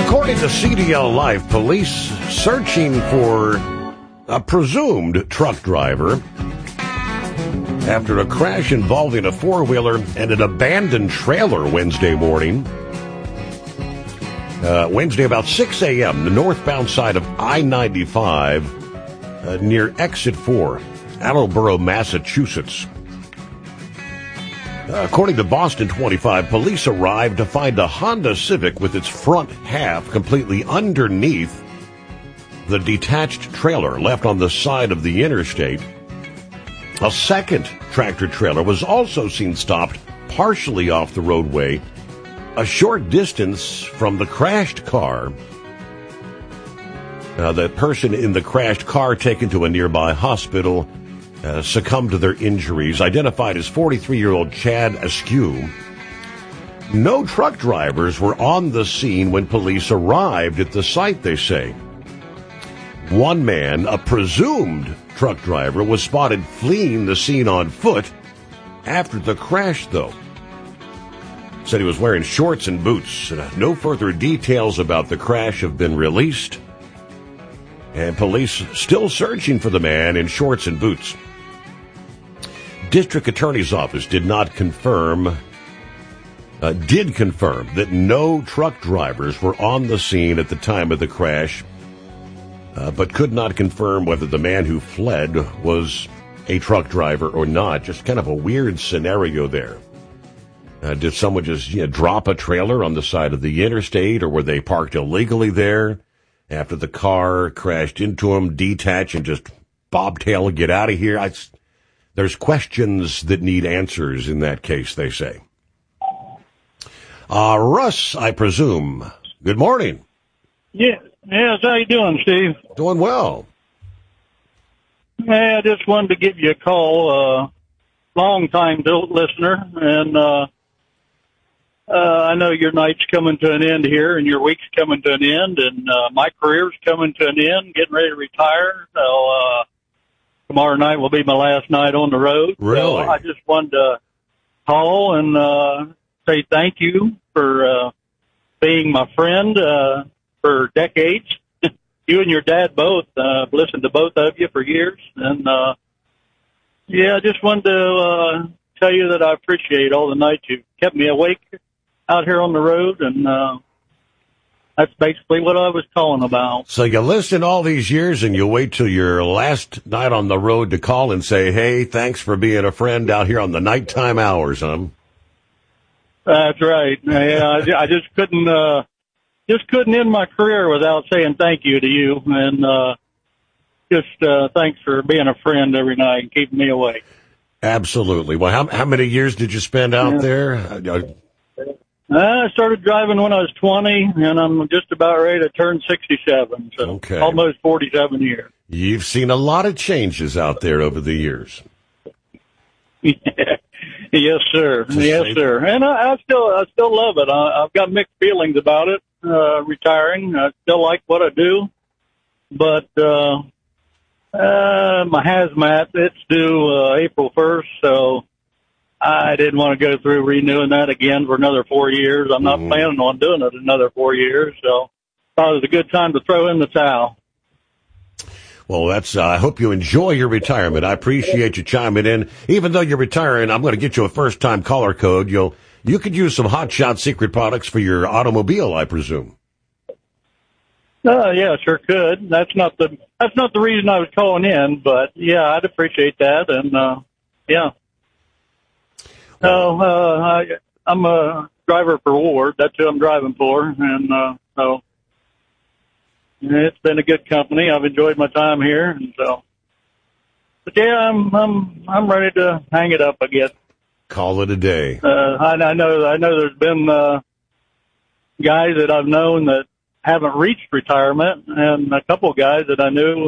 According to CDL Life, police searching for a presumed truck driver after a crash involving a four-wheeler and an abandoned trailer Wednesday morning. Wednesday about 6 a.m., the northbound side of I-95 near Exit 4, Attleboro, Massachusetts. According to Boston 25, police arrived to find a Honda Civic with its front half completely underneath the detached trailer left on the side of the interstate. A second tractor trailer was also seen stopped partially off the roadway, a short distance from the crashed car. The person in the crashed car taken to a nearby hospital succumbed to their injuries, identified as 43-year-old Chad Askew. No truck drivers were on the scene when police arrived at the site, they say. One man, a presumed truck driver, was spotted fleeing the scene on foot after the crash, though. Said he was wearing shorts and boots. No further details about the crash have been released, and police still searching for the man in shorts and boots. District Attorney's Office did confirm that no truck drivers were on the scene at the time of the crash, but could not confirm whether the man who fled was a truck driver or not. Just kind of a weird scenario there. Did someone just drop a trailer on the side of the interstate, or were they parked illegally there after the car crashed into them, detach and just bobtail and get out of here? There's questions that need answers in that case, they say. Russ, I presume. Good morning. Yes, how you doing, Steve? Doing well. Hey, I just wanted to give you a call, long-time listener, and I know your night's coming to an end here, and your week's coming to an end, and my career's coming to an end, getting ready to retire, so tomorrow night will be my last night on the road. Really? So I just wanted to call and say thank you for being my friend for decades. You and your dad both. I've listened to both of you for years. And, I just wanted to tell you that I appreciate all the nights you kept me awake out here on the road. And that's basically what I was calling about. So you listen all these years and you wait till your last night on the road to call and say, hey, thanks for being a friend out here on the nighttime hours, huh? That's right. Yeah, I just couldn't end my career without saying thank you to you. And thanks for being a friend every night and keeping me awake. Absolutely. Well, how many years did you spend out there? I started driving when I was 20, and I'm just about ready to turn 67, so almost 47 years. You've seen a lot of changes out there over the years. Yes, sir. Yes, sir. And I still love it. I've got mixed feelings about it, retiring. I still like what I do, but my hazmat, it's due April 1st, so I didn't want to go through renewing that again for another 4 years. I'm not planning on doing it another 4 years, so thought it was a good time to throw in the towel. Well, I hope you enjoy your retirement. I appreciate you chiming in. Even though you're retiring, I'm going to get you a first-time caller code. You could use some Hot Shot secret products for your automobile, I presume. Yeah, sure could. That's not the reason I was calling in, but yeah, I'd appreciate that. And yeah. So I'm a driver for Ward. That's who I'm driving for, and so it's been a good company. I've enjoyed my time here, and so. But yeah, I'm ready to hang it up, I guess. Call it a day. I know there's been guys that I've known that haven't reached retirement, and a couple of guys that I knew,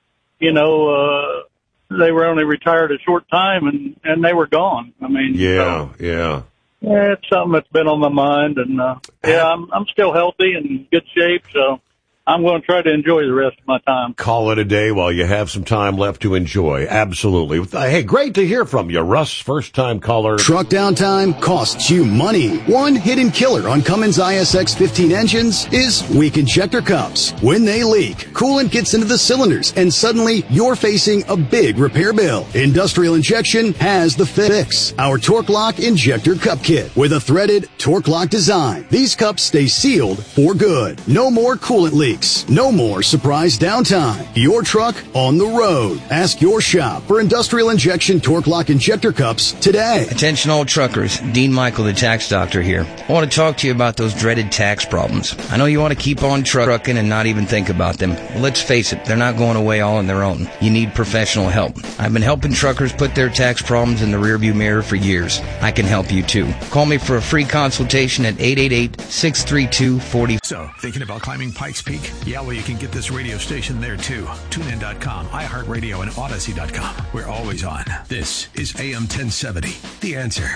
they were only retired a short time and they were gone. I mean, yeah. It's something that's been on my mind, and I'm still healthy and in good shape, so I'm going to try to enjoy the rest of my time. Call it a day while you have some time left to enjoy. Absolutely. Hey, great to hear from you, Russ. First-time caller. Truck downtime costs you money. One hidden killer on Cummins ISX 15 engines is weak injector cups. When they leak, coolant gets into the cylinders, and suddenly you're facing a big repair bill. Industrial Injection has the fix. Our Torque Lock Injector Cup Kit with a threaded Torque Lock design. These cups stay sealed for good. No more coolant leaks. No more surprise downtime. Your truck on the road. Ask your shop for Industrial Injection Torque Lock Injector Cups today. Attention all truckers. Dean Michael, the tax doctor here. I want to talk to you about those dreaded tax problems. I know you want to keep on trucking and not even think about them. Well, let's face it, they're not going away all on their own. You need professional help. I've been helping truckers put their tax problems in the rearview mirror for years. I can help you too. Call me for a free consultation at 888-632-40. So, thinking about climbing Pikes Peak? Yeah, well, you can get this radio station there too. TuneIn.com, iHeartRadio, and Odyssey.com. We're always on. This is AM 1070, The Answer.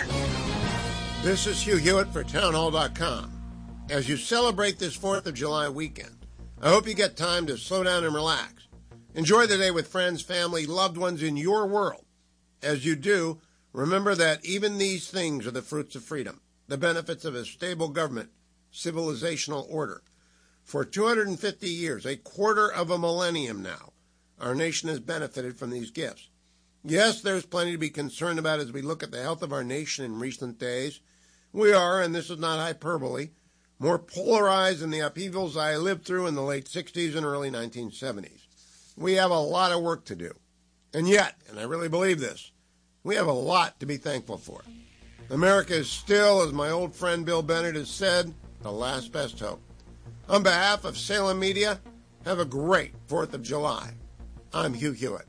This is Hugh Hewitt for townhall.com. As you celebrate this 4th of July weekend, I hope you get time to slow down and relax. Enjoy the day with friends, family, loved ones in your world. As you do, remember that even these things are the fruits of freedom, the benefits of a stable government, civilizational order. For 250 years, a quarter of a millennium now, our nation has benefited from these gifts. Yes, there's plenty to be concerned about as we look at the health of our nation in recent days. We are, and this is not hyperbole, more polarized than the upheavals I lived through in the late 60s and early 1970s. We have a lot of work to do. And yet, and I really believe this, we have a lot to be thankful for. America is still, as my old friend Bill Bennett has said, the last best hope. On behalf of Salem Media, have a great 4th of July. I'm Hugh Hewitt.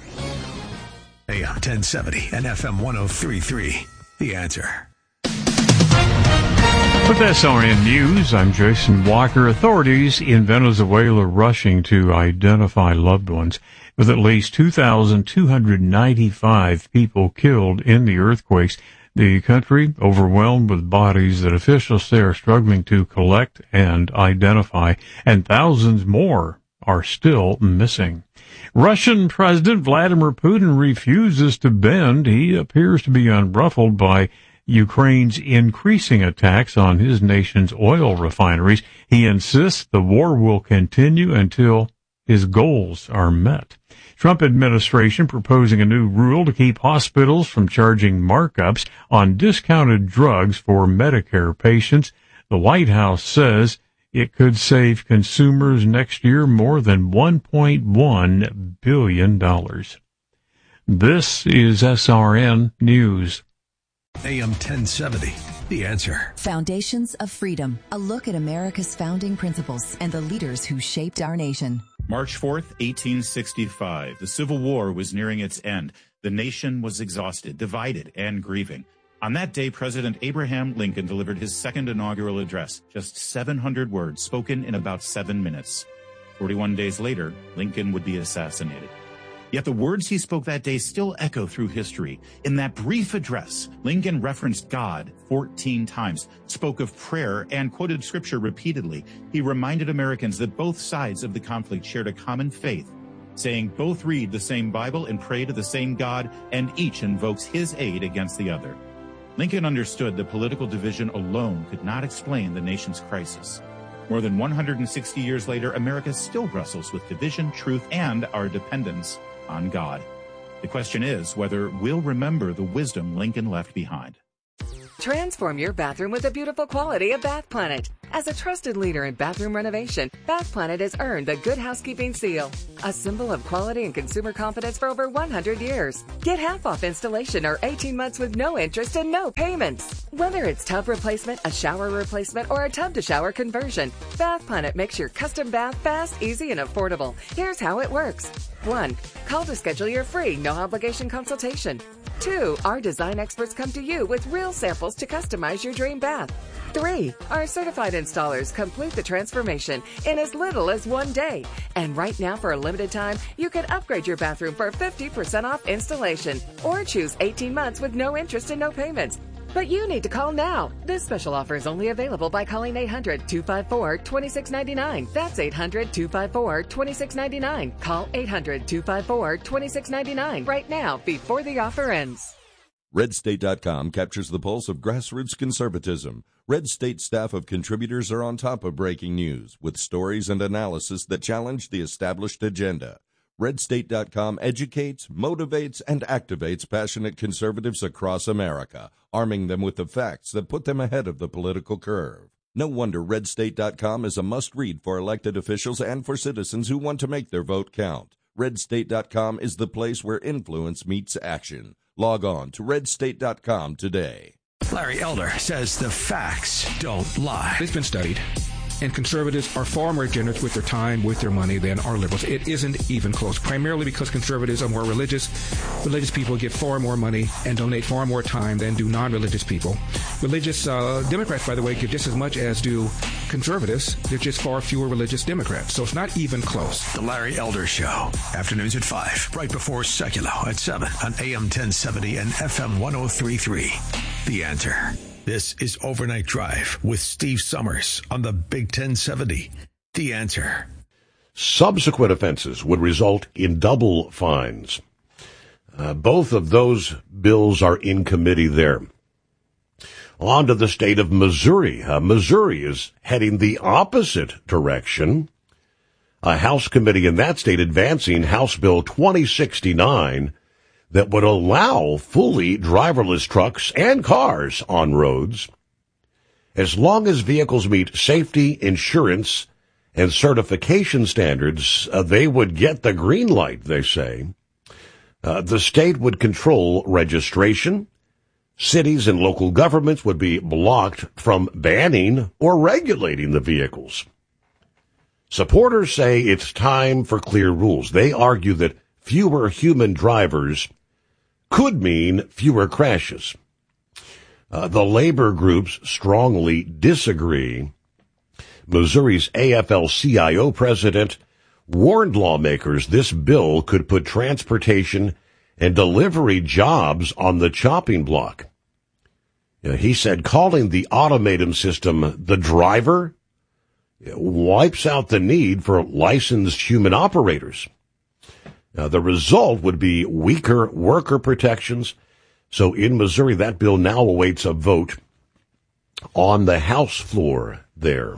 AM 1070 and FM 103.3, The Answer. With SRN News, I'm Jason Walker. Authorities in Venezuela rushing to identify loved ones, with at least 2,295 people killed in the earthquakes. The country overwhelmed with bodies that officials say are struggling to collect and identify, and thousands more are still missing. Russian President Vladimir Putin refuses to bend. He appears to be unruffled by Ukraine's increasing attacks on his nation's oil refineries. He insists the war will continue until his goals are met. Trump administration proposing a new rule to keep hospitals from charging markups on discounted drugs for Medicare patients. The White House says it could save consumers next year more than $1.1 billion. This is SRN News. AM 1070, The Answer. Foundations of Freedom, a look at America's founding principles and the leaders who shaped our nation. March 4th, 1865. The Civil War was nearing its end. The nation was exhausted, divided, and grieving. On that day, President Abraham Lincoln delivered his second inaugural address, just 700 words spoken in about 7 minutes. 41 days later, Lincoln would be assassinated. Yet the words he spoke that day still echo through history. In that brief address, Lincoln referenced God 14 times, spoke of prayer, and quoted scripture repeatedly. He reminded Americans that both sides of the conflict shared a common faith, saying both read the same Bible and pray to the same God, and each invokes his aid against the other. Lincoln understood that political division alone could not explain the nation's crisis. More than 160 years later, America still wrestles with division, truth, and our dependence on God. The question is whether we'll remember the wisdom Lincoln left behind. Transform your bathroom with the beautiful quality of Bath Planet. As a trusted leader in bathroom renovation, Bath Planet has earned the Good Housekeeping Seal, a symbol of quality and consumer confidence for over 100 years. Get half off installation or 18 months with no interest and no payments. Whether it's tub replacement, a shower replacement, or a tub-to-shower conversion, Bath Planet makes your custom bath fast, easy, and affordable. Here's how it works. 1. Call to schedule your free, no-obligation consultation. 2. Our design experts come to you with real samples to customize your dream bath. 3. Our certified installers complete the transformation in as little as 1 day. And right now, for a limited time, you can upgrade your bathroom for 50% off installation or choose 18 months with no interest and no payments. But you need to call now. This special offer is only available by calling 800-254-2699. That's 800-254-2699. Call 800-254-2699 right now before the offer ends. RedState.com captures the pulse of grassroots conservatism. Red State staff of contributors are on top of breaking news with stories and analysis that challenge the established agenda. RedState.com educates, motivates, and activates passionate conservatives across America, arming them with the facts that put them ahead of the political curve. No wonder RedState.com is a must-read for elected officials and for citizens who want to make their vote count. RedState.com is the place where influence meets action. Log on to RedState.com today. Larry Elder says the facts don't lie. It's been studied, and conservatives are far more generous with their time, with their money than are liberals. It isn't even close, primarily because conservatives are more religious. Religious people give far more money and donate far more time than do non-religious people. Religious Democrats, by the way, give just as much as do conservatives. There's just far fewer religious Democrats, so it's not even close. The Larry Elder Show, afternoons at 5, right before Secular at 7 on AM 1070 and FM 103.3. The Answer. This is Overnight Drive with Steve Summers on the Big 1070. The Answer. Subsequent offenses would result in double fines. Both of those bills are in committee there. On to the state of Missouri. Missouri is heading the opposite direction. A House committee in that state advancing House Bill 2069 that would allow fully driverless trucks and cars on roads as long as vehicles meet safety, insurance, and certification standards. They would get the green light, they say. The state would control registration. Cities and local governments would be blocked from banning or regulating the vehicles. Supporters say it's time for clear rules. They argue that fewer human drivers could mean fewer crashes. The labor groups strongly disagree. Missouri's AFL-CIO president warned lawmakers this bill could put transportation and delivery jobs on the chopping block. He said calling the automatum system the driver wipes out the need for licensed human operators. The result would be weaker worker protections. So in Missouri, that bill now awaits a vote on the House floor there.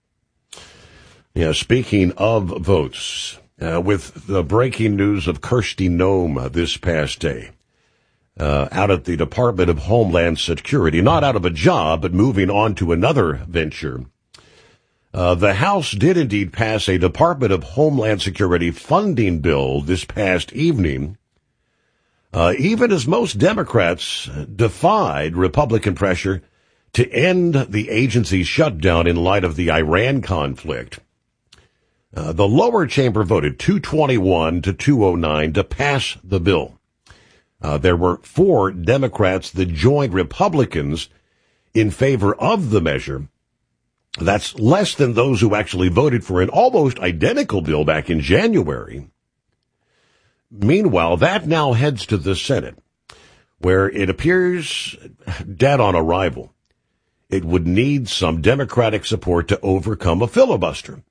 Speaking of votes, with the breaking news of Kristi Noem this past day, out at the Department of Homeland Security, not out of a job, but moving on to another venture. The House did indeed pass a Department of Homeland Security funding bill this past evening, even as most Democrats defied Republican pressure to end the agency's shutdown in light of the Iran conflict. The lower chamber voted 221 to 209 to pass the bill. There were 4 Democrats that joined Republicans in favor of the measure. That's less than those who actually voted for an almost identical bill back in January. Meanwhile, that now heads to the Senate, where it appears dead on arrival. It would need some Democratic support to overcome a filibuster.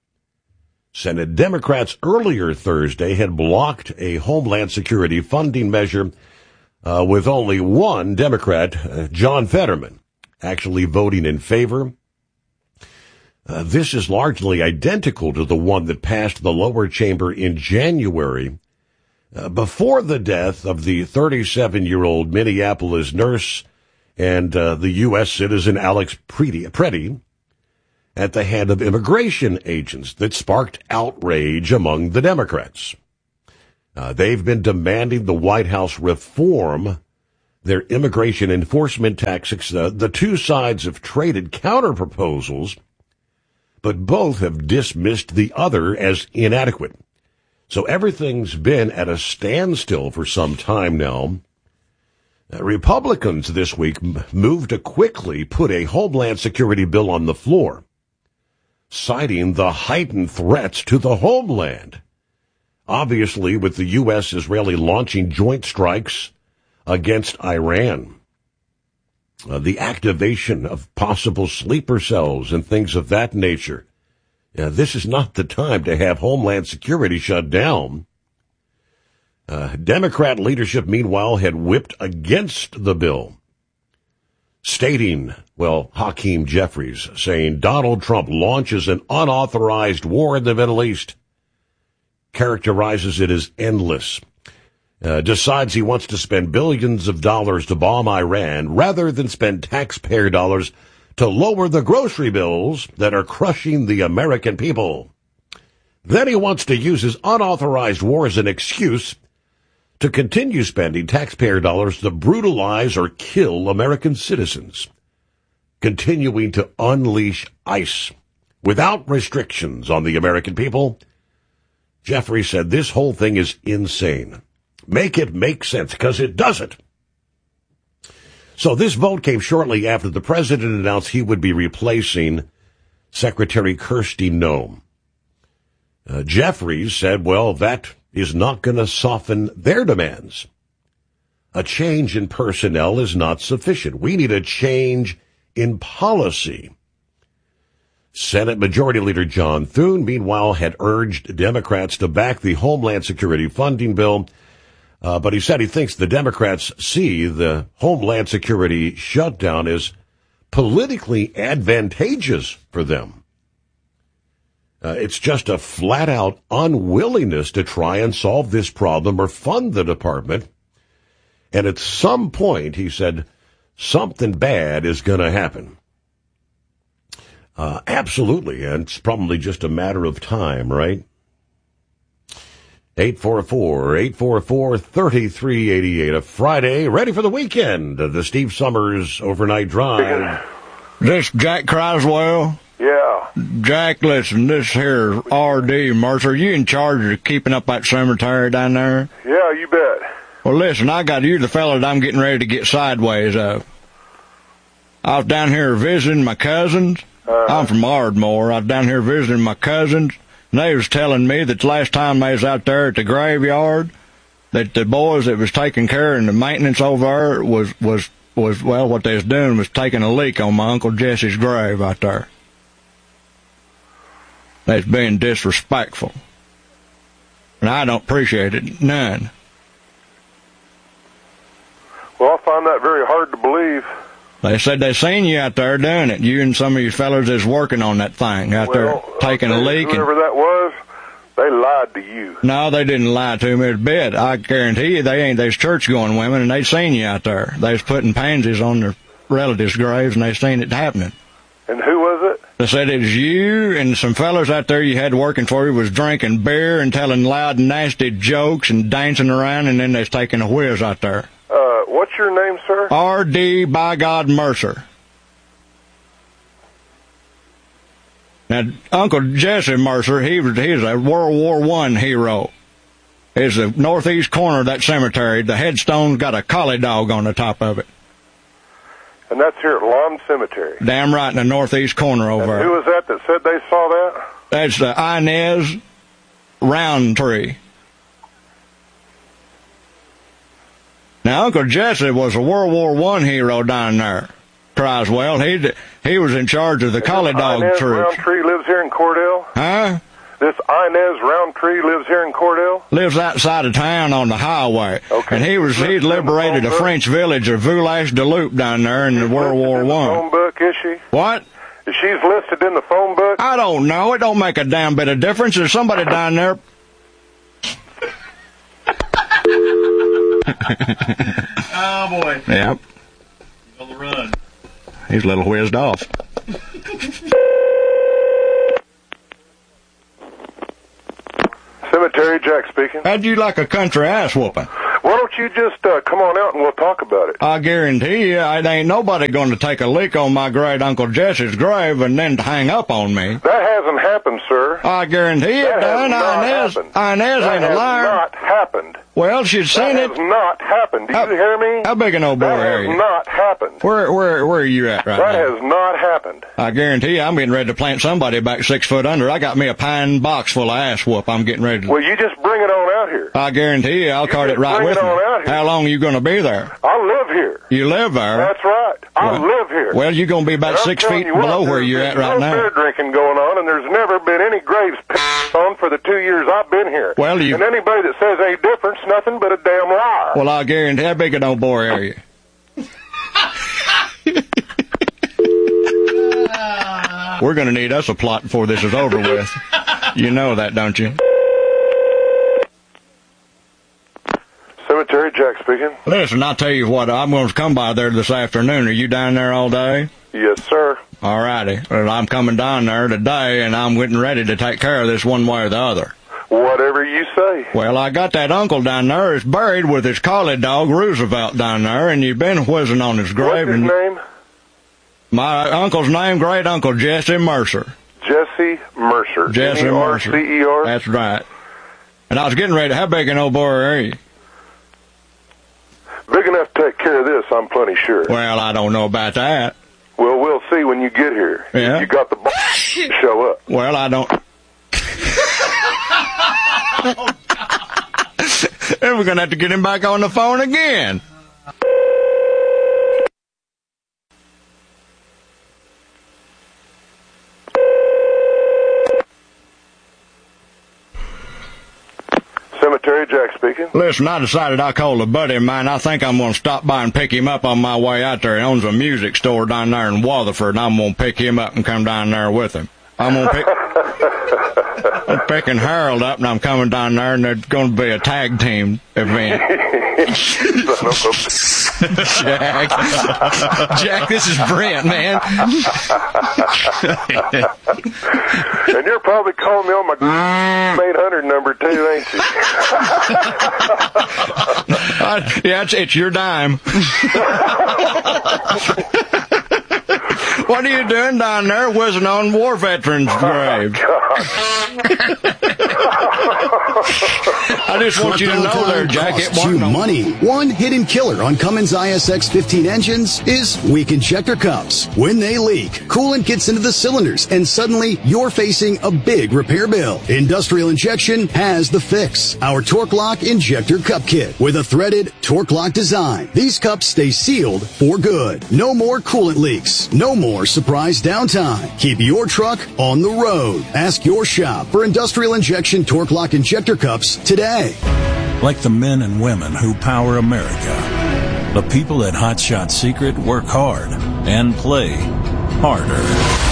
Senate Democrats earlier Thursday had blocked a Homeland Security funding measure with only one Democrat, John Fetterman, actually voting in favor. This is largely identical to the one that passed the lower chamber in January, before the death of the 37-year-old Minneapolis nurse and the U.S. citizen Alex Preddy at the hand of immigration agents that sparked outrage among the Democrats. They've been demanding the White House reform their immigration enforcement tactics. The two sides have traded counter-proposals, but both have dismissed the other as inadequate. So everything's been at a standstill for some time now. Republicans this week moved to quickly put a Homeland Security bill on the floor, citing the heightened threats to the homeland. Obviously, with the U.S. Israeli launching joint strikes against Iran. the activation of possible sleeper cells and things of that nature. This is not the time to have Homeland Security shut down. Democrat leadership, meanwhile, had whipped against the bill, stating, Hakeem Jeffries saying Donald Trump launches an unauthorized war in the Middle East, characterizes it as endless, decides he wants to spend billions of dollars to bomb Iran rather than spend taxpayer dollars to lower the grocery bills that are crushing the American people. Then he wants to use his unauthorized war as an excuse to continue spending taxpayer dollars to brutalize or kill American citizens, continuing to unleash ICE without restrictions on the American people. Jeffrey said this whole thing is insane. Make it make sense, because it doesn't. So this vote came shortly after the president announced he would be replacing Secretary Kristi Noem. Jeffries said, that is not going to soften their demands. A change in personnel is not sufficient. We need a change in policy. Senate Majority Leader John Thune, meanwhile, had urged Democrats to back the Homeland Security funding bill, but he said he thinks the Democrats see the Homeland Security shutdown as politically advantageous for them. It's just a flat-out unwillingness to try and solve this problem or fund the department. And at some point, he said, something bad is going to happen. Absolutely, and it's probably just a matter of time, right? 844-844-3388. A Friday, ready for the weekend. The Steve Summers Overnight Drive. This Jack Criswell? Yeah. Jack, listen, this here R.D. Mercer, you in charge of keeping up that cemetery down there? Yeah, you bet. Well, listen, I got you the fella that I'm getting ready to get sideways of. I was down here visiting my cousins. I'm from Ardmore. I was down here visiting my cousins, and they was telling me that the last time they was out there at the graveyard, that the boys that was taking care of the maintenance over there was what they was doing was taking a leak on my Uncle Jesse's grave out there. That's being disrespectful. And I don't appreciate it none. Well, I find that very hard to believe. They said they seen you out there doing it. You and some of your fellas is working on that thing out there, taking a leak. Whoever that was, they lied to you. No, they didn't lie to me a bit. I guarantee you they ain't. They's church-going women, and they seen you out there. They was putting pansies on their relatives' graves, and they seen it happening. And who was it? They said it was you and some fellas out there you had working for you was drinking beer and telling loud, nasty jokes and dancing around, and then they was taking a whiz out there. What's your name, sir? R.D. by God Mercer. Now, Uncle Jesse Mercer, he's a World War I hero. It's the northeast corner of that cemetery. The headstone's got a collie dog on the top of it. And that's here at Lawn Cemetery. Damn right, in the northeast corner over there. Who was that said they saw that? That's the Inez Roundtree. Now, Uncle Jesse was a World War I hero down there. Criswell, he was in charge of the collie dog Inez troops. Roundtree lives here in Cordell? Huh? This Inez Roundtree lives here in Cordell? Lives outside of town on the highway. Okay. And he'd liberated a French village of Village-de-Loup down there in the World War I. Phone book, is she? What? She's listed in the phone book? I don't know. It don't make a damn bit of difference. There's somebody down there. Oh, boy. Yep. He's on the run. He's a little whizzed off. Cemetery, Jack speaking. How'd you like a country ass whooping? Why don't you just come on out and we'll talk about it? I guarantee you, it ain't nobody going to take a leak on my great Uncle Jesse's grave and then hang up on me. That hasn't happened, sir. I guarantee it done. Inez ain't a liar. That has not happened. Well, she's seen it. That has not happened. Do you hear me? How big an old boy are you? That has not happened. Where are you at right now? That has not happened. I guarantee you, I'm getting ready to plant somebody back 6 foot under. I got me a pine box full of ass whoop. I'm getting ready to. Well, you just bring it on out here. I guarantee you, I'll cart it right with me. How long are you going to be there? I live here. You live there? That's right. I live here. Well, you're going to be about 6 feet below where you're at right now. There's no beer drinking going on, and there's never been any graves pissed on for the 2 years I've been here. Well, and anybody that says any difference, nothing but a damn liar. Well, I guarantee. How big an old boy are you? We're going to need us a plot before this is over with. You know that, don't you? Cemetery Jack speaking. Listen, I'll tell you what, I'm going to come by there this afternoon. Are you down there all day? Yes, sir. All righty. Well, I'm coming down there today, and I'm getting ready to take care of this one way or the other. Whatever you say. Well, I got that uncle down there is buried with his collie dog, Roosevelt, down there, and you've been whizzing on his grave. What's his name? My uncle's name, great uncle Jesse Mercer. Jesse Mercer. Jesse Mercer. M-E-R-C-E-R? That's right. And I was getting ready. How big an old boy are you? Big enough to take care of this, I'm plenty sure. Well, I don't know about that. Well, we'll see when you get here. Yeah. You got the to show up. Well, I don't. And we're going to have to get him back on the phone again. Cemetery Jack speaking. Listen, I decided I called a buddy of mine. I think I'm going to stop by and pick him up on my way out there. He owns a music store down there in Waterford, and I'm going to pick him up and come down there with him. I'm picking Harold up, and I'm coming down there, and there's going to be a tag team event. Jack, this is Brent, man. And you're probably calling me on my 800 number too, ain't you? Yeah, it's your dime. What are you doing down there whizzing on war veterans' graves? I just want you to know there, Jack, it costs you money. One hidden killer on Cummins ISX 15 engines is weak injector cups. When they leak, coolant gets into the cylinders, and suddenly you're facing a big repair bill. Industrial Injection has the fix. Our Torque Lock Injector Cup Kit with a threaded Torque Lock design. These cups stay sealed for good. No more coolant leaks. No more surprise downtime. Keep your truck on the road. Ask your shop for Industrial Injection Torque Lock Injector Cups today. Like the men and women who power America, the people at Hot Shot Secret work hard and play harder.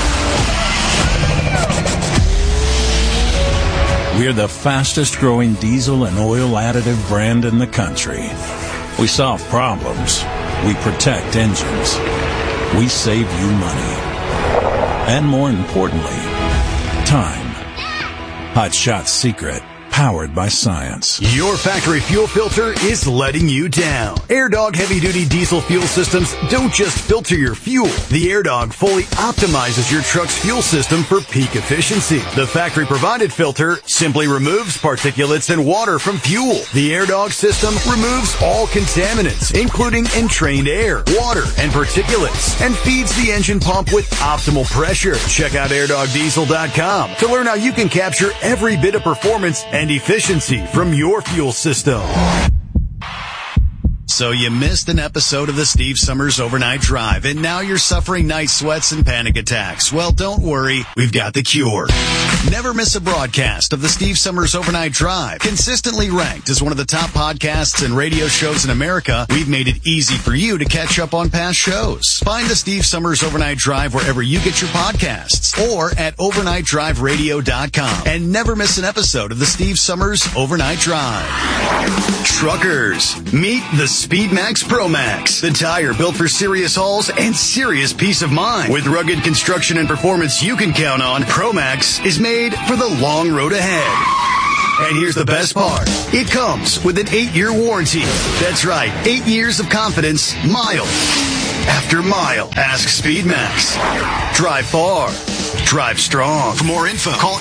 We're the fastest growing diesel and oil additive brand in the country. We solve problems. We protect engines. We save you money. And more importantly, time. Hot Shot Secret. Powered by science. Your factory fuel filter is letting you down. AirDog heavy-duty diesel fuel systems don't just filter your fuel. The AirDog fully optimizes your truck's fuel system for peak efficiency. The factory-provided filter simply removes particulates and water from fuel. The AirDog system removes all contaminants, including entrained air, water, and particulates, and feeds the engine pump with optimal pressure. Check out airdogdiesel.com to learn how you can capture every bit of performance and efficiency from your fuel system. So you missed an episode of the Steve Summers Overnight Drive, and now you're suffering night sweats and panic attacks. Well, don't worry. We've got the cure. Never miss a broadcast of the Steve Summers Overnight Drive. Consistently ranked as one of the top podcasts and radio shows in America, we've made it easy for you to catch up on past shows. Find the Steve Summers Overnight Drive wherever you get your podcasts or at overnightdriveradio.com. And never miss an episode of the Steve Summers Overnight Drive. Truckers, meet the SpeedMax Pro Max, the tire built for serious hauls and serious peace of mind. With rugged construction and performance you can count on, Pro Max is made for the long road ahead. And here's the best part. It comes with an 8-year warranty. That's right, 8 years of confidence, mile after mile. Ask SpeedMax. Drive far. Drive strong. For more info, call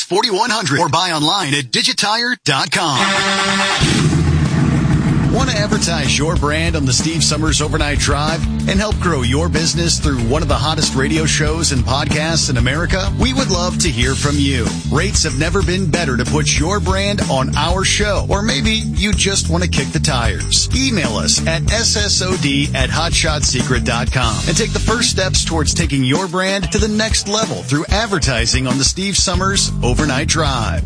860-436-4100 or buy online at digitire.com. Want to advertise Advertise your brand on the Steve Summers Overnight Drive and help grow your business through one of the hottest radio shows and podcasts in America? We would love to hear from you. Rates have never been better to put your brand on our show. Or maybe you just want to kick the tires. Email us at ssod@hotshotsecret.com and take the first steps towards taking your brand to the next level through advertising on the Steve Summers Overnight Drive.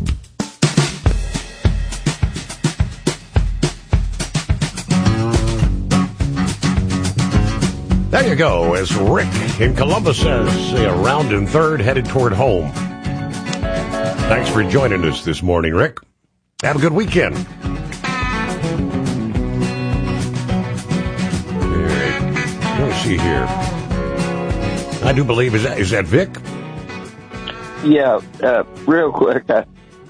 There you go, as Rick in Columbus says, a round in third, headed toward home. Thanks for joining us this morning, Rick. Have a good weekend. All right. Let me see here. I do believe, is that Vic? Yeah, real quick. I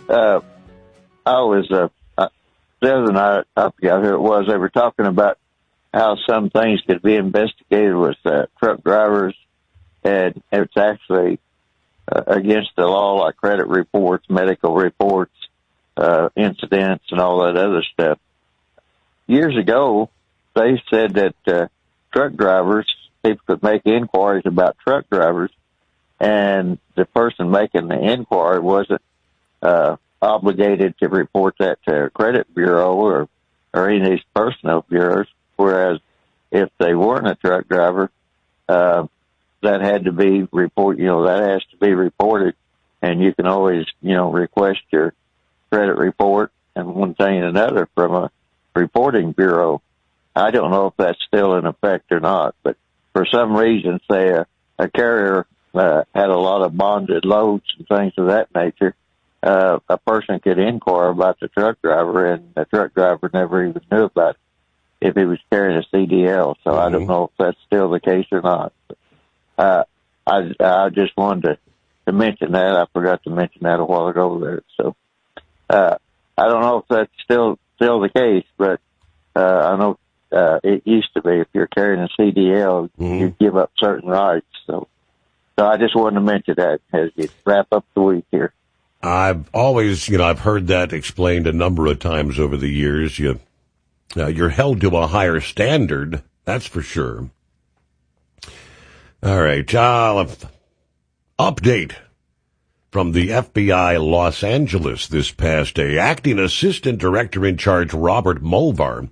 was, the other night, I forgot who it was, they were talking about how some things could be investigated with truck drivers, and it's actually against the law, like credit reports, medical reports, incidents, and all that other stuff. Years ago, they said that truck drivers, people could make inquiries about truck drivers, and the person making the inquiry wasn't obligated to report that to a credit bureau or any of these personnel bureaus. Whereas if they weren't a truck driver, that had to be that has to be reported, and you can always, request your credit report and one thing and another from a reporting bureau. I don't know if that's still in effect or not, but for some reason, say a carrier had a lot of bonded loads and things of that nature, a person could inquire about the truck driver, and the truck driver never even knew about it if he was carrying a CDL. So I don't know if that's still the case or not. But, I just wanted to mention that. I forgot to mention that a while ago there. So I don't know if that's still the case, but I know it used to be if you're carrying a CDL, you give up certain rights. So I just wanted to mention that as you wrap up the week here. I've always, I've heard that explained a number of times over the years. You're held to a higher standard, that's for sure. All right, update from the FBI Los Angeles this past day. Acting Assistant Director in Charge Robert Mulvar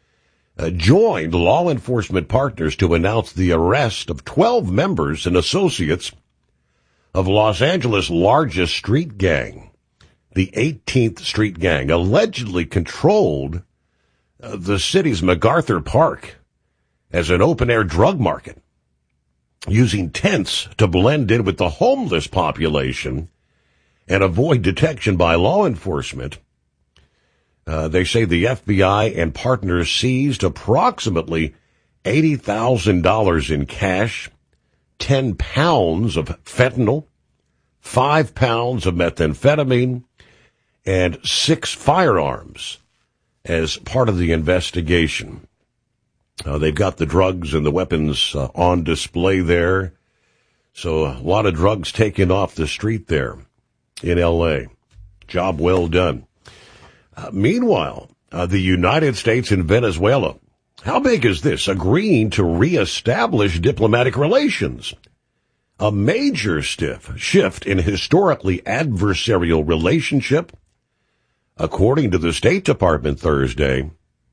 joined law enforcement partners to announce the arrest of 12 members and associates of Los Angeles' largest street gang. The 18th Street Gang allegedly controlled the city's MacArthur Park as an open-air drug market, using tents to blend in with the homeless population and avoid detection by law enforcement. They say the FBI and partners seized approximately $80,000 in cash, 10 pounds of fentanyl, 5 pounds of methamphetamine, and 6 firearms as part of the investigation. They've got the drugs and the weapons on display there. So a lot of drugs taken off the street there in L.A. Job well done. Meanwhile, the United States and Venezuela, how big is this? Agreeing to reestablish diplomatic relations. A major shift in historically adversarial relationship. According to the State Department Thursday,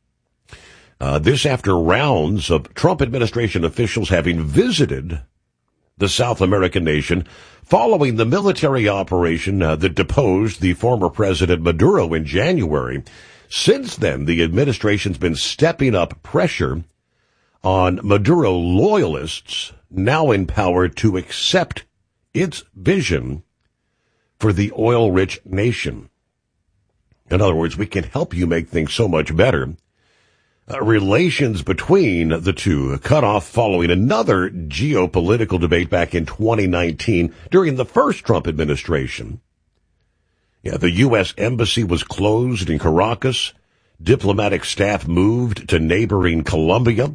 this after rounds of Trump administration officials having visited the South American nation following the military operation that deposed the former President Maduro in January. Since then, the administration's been stepping up pressure on Maduro loyalists now in power to accept its vision for the oil-rich nation. In other words, we can help you make things so much better. Relations between the two cut off following another geopolitical debate back in 2019 during the first Trump administration. The U.S. embassy was closed in Caracas. Diplomatic staff moved to neighboring Colombia.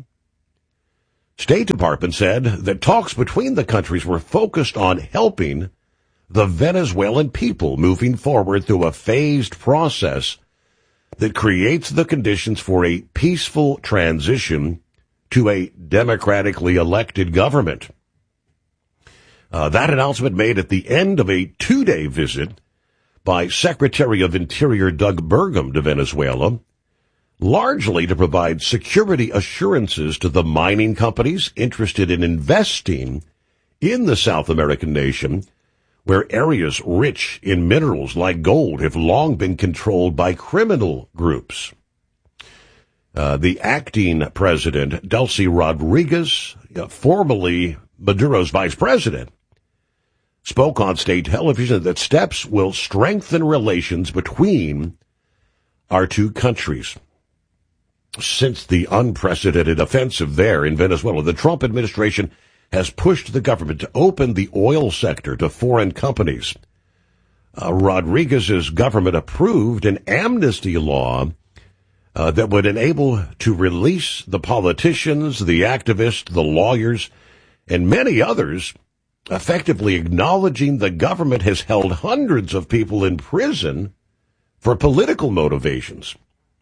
State Department said that talks between the countries were focused on helping the Venezuelan people moving forward through a phased process that creates the conditions for a peaceful transition to a democratically elected government. That announcement made at the end of a 2-day visit by Secretary of Interior Doug Burgum to Venezuela, largely to provide security assurances to the mining companies interested in investing in the South American nation, where areas rich in minerals like gold have long been controlled by criminal groups. The acting president, Delcy Rodriguez, formerly Maduro's vice president, spoke on state television that steps will strengthen relations between our two countries. Since the unprecedented offensive there in Venezuela, the Trump administration has pushed the government to open the oil sector to foreign companies. Rodriguez's government approved an amnesty law that would enable to release the politicians, the activists, the lawyers, and many others, effectively acknowledging the government has held hundreds of people in prison for political motivations.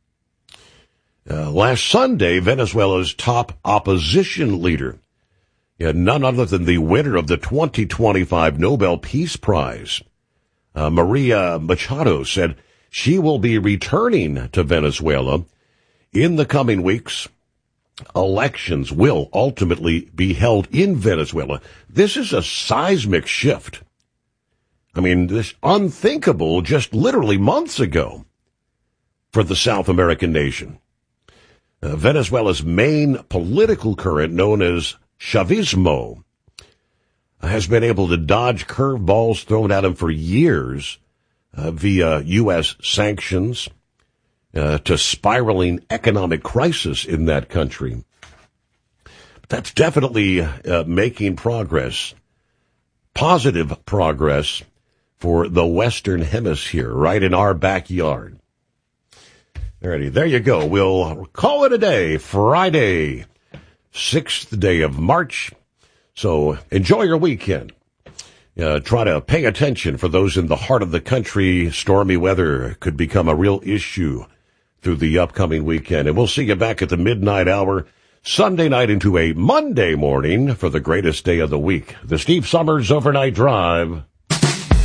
Last Sunday, Venezuela's top opposition leader, none other than the winner of the 2025 Nobel Peace Prize, Maria Machado, said she will be returning to Venezuela in the coming weeks. Elections will ultimately be held in Venezuela. This is a seismic shift. I mean, this unthinkable just literally months ago for the South American nation. Venezuela's main political current, known as Chavismo, has been able to dodge curveballs thrown at him for years via U.S. sanctions to spiraling economic crisis in that country. That's definitely making progress, positive progress for the Western Hemisphere, right in our backyard. Alrighty, there you go. We'll call it a day, Friday, 6th day of March. So enjoy your weekend. Try to pay attention for those in the heart of the country. Stormy weather could become a real issue through the upcoming weekend. And we'll see you back at the midnight hour, Sunday night into a Monday morning for the greatest day of the week. The Steve Summers Overnight Drive.